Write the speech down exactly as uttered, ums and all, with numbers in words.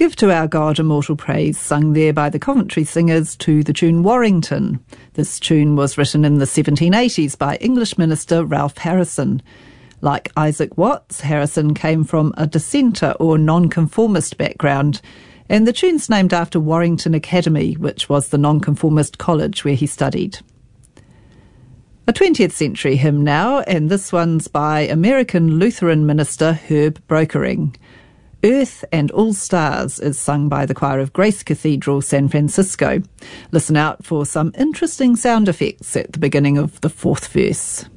Give to Our God Immortal Praise, sung there by the Coventry Singers to the tune Warrington. This tune was written in the seventeen eighties by English minister Ralph Harrison. Like Isaac Watts, Harrison came from a dissenter or nonconformist background, and the tune's named after Warrington Academy, which was the nonconformist college where he studied. A twentieth century hymn now, and this one's by American Lutheran minister Herb Brokering. Earth and All Stars is sung by the choir of Grace Cathedral, San Francisco. Listen out for some interesting sound effects at the beginning of the fourth verse.